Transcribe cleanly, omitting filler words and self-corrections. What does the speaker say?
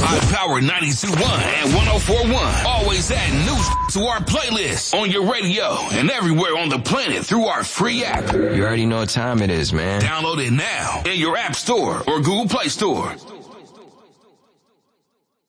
High Power 92.1 and 104.1. Always add new to our playlist on your radio and everywhere on the planet through our free app. You already know what time it is, man. Download it now in your app store or Google Play Store.